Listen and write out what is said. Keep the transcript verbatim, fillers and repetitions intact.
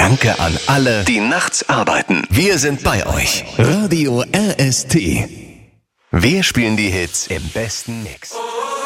Danke an alle, die nachts arbeiten. Wir sind bei euch. Radio R S T. Wir spielen die Hits im besten Mix.